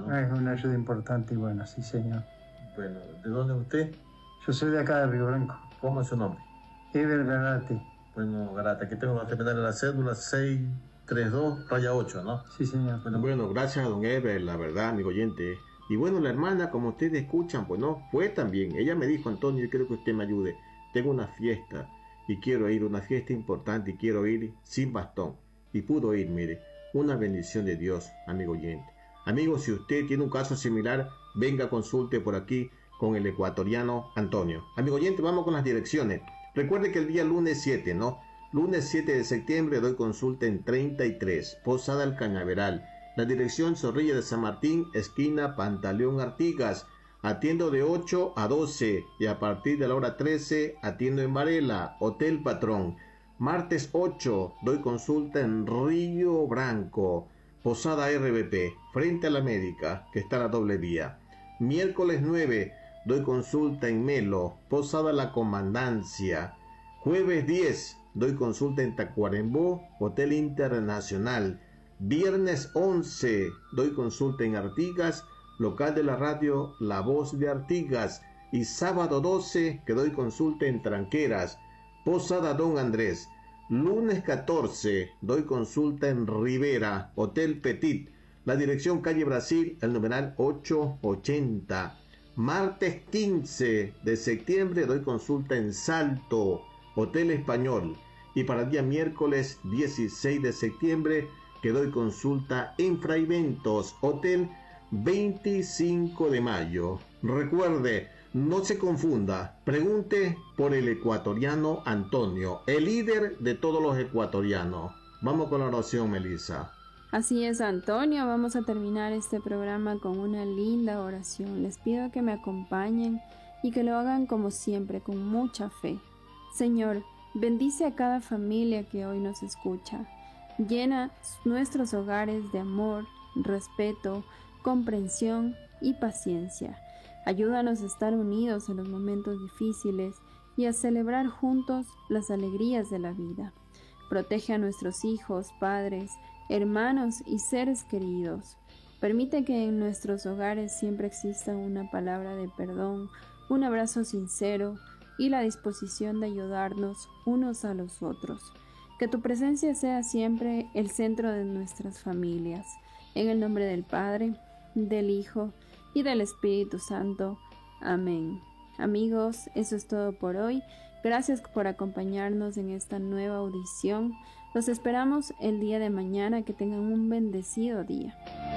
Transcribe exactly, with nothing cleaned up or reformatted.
¿no? Es una ayuda importante y buena, sí señor. Bueno, ¿de dónde es usted? Yo soy de acá de Río Branco. ¿Cómo es su nombre? Ever Garate. Bueno, Garate, aquí tengo que terminar la cédula seis tres dos, raya ocho, ¿no? Sí señor. Bueno, bueno, gracias a don Ever, la verdad, amigo oyente. Y bueno, la hermana, como ustedes escuchan, pues no, fue también. Ella me dijo, Antonio, yo quiero que usted me ayude. Tengo una fiesta y quiero ir, una fiesta importante y quiero ir sin bastón. Y pudo ir, mire, una bendición de Dios, amigo oyente. Amigo, si usted tiene un caso similar, venga, consulte por aquí con el ecuatoriano Antonio. Amigo oyente, vamos con las direcciones. Recuerde que el día lunes siete, ¿no? Lunes siete de septiembre doy consulta en treinta y tres, Posada El Cañaveral. La dirección Zorrilla de San Martín, esquina Pantaleón Artigas. Atiendo de ocho a doce y a partir de la hora trece atiendo en Varela, Hotel Patrón. Martes ocho doy consulta en Río Branco, Posada R B P, frente a la médica, que está a la doble vía. Miércoles nueve doy consulta en Melo, Posada La Comandancia. Jueves diez doy consulta en Tacuarembó, Hotel Internacional. Viernes once doy consulta en Artigas, local de la radio La Voz de Artigas. Y sábado doce que doy consulta en Tranqueras, Posada Don Andrés. Lunes catorce doy consulta en Rivera, Hotel Petit. La dirección calle Brasil, el numeral ochocientos ochenta. Martes quince de septiembre doy consulta en Salto, Hotel Español. Y para el día miércoles dieciséis de septiembre que doy consulta en Fraiventos, Hotel veinticinco de mayo. Recuerde, no se confunda, pregunte por el ecuatoriano Antonio, el líder de todos los ecuatorianos. Vamos con la oración, Melissa. Así es, Antonio, vamos a terminar este programa con una linda oración. Les pido que me acompañen y que lo hagan como siempre, con mucha fe. Señor, bendice a cada familia que hoy nos escucha. Llena nuestros hogares de amor, respeto, comprensión y paciencia. Ayúdanos a estar unidos en los momentos difíciles y a celebrar juntos las alegrías de la vida. Protege a nuestros hijos, padres, hermanos y seres queridos. Permite que en nuestros hogares siempre exista una palabra de perdón, un abrazo sincero y la disposición de ayudarnos unos a los otros. Que tu presencia sea siempre el centro de nuestras familias. En el nombre del Padre, del Hijo y del Espíritu Santo. Amén. Amigos, eso es todo por hoy. Gracias por acompañarnos en esta nueva audición. Los esperamos el día de mañana. Que tengan un bendecido día.